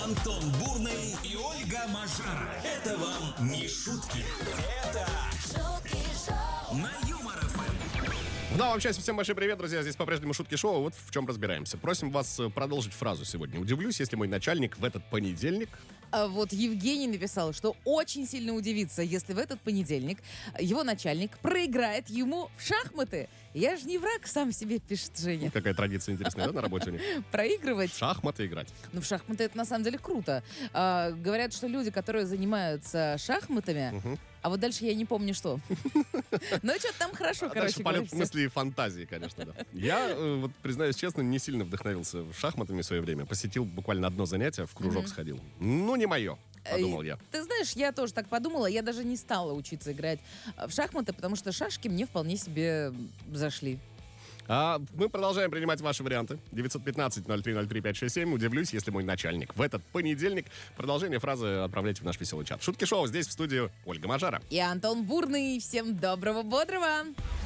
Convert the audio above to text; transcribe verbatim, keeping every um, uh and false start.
Антон Бурный и Ольга Мажара. Это вам не шутки. Это шутки шоу на Юмор ФМ. В новом часе всем большой привет, друзья. Здесь по-прежнему шутки шоу. Вот в чем разбираемся. Просим вас продолжить фразу сегодня. Удивлюсь, если мой начальник в этот понедельник... А вот Евгений написал, что очень сильно удивится, если в этот понедельник его начальник проиграет ему в шахматы. Я же не враг, сам себе пишет Женя. Какая традиция интересная, да, на работе у них? Проигрывать? В шахматы играть. Ну, в шахматы это на самом деле круто. А, говорят, что люди, которые занимаются шахматами, угу. а вот дальше я не помню, что. Ну, что-то там хорошо, короче говоря. Полет мысли и фантазии, конечно, да. Я, вот, признаюсь честно, не сильно вдохновился шахматами в свое время. Посетил буквально одно занятие, в кружок сходил. Ну, не мое, подумал я. Ты знаешь, я тоже так подумала. Я даже не стала учиться играть в шахматы, потому что шашки мне вполне себе зашли. А мы продолжаем принимать ваши варианты. девятьсот пятнадцать ноль три ноль три пять шесть семь. Удивлюсь, если мой начальник в этот понедельник. Продолжение фразы отправляйте в наш веселый чат. Шутки шоу. Здесь в студии Ольга Мажара. И Антон Бурный. Всем доброго, бодрого.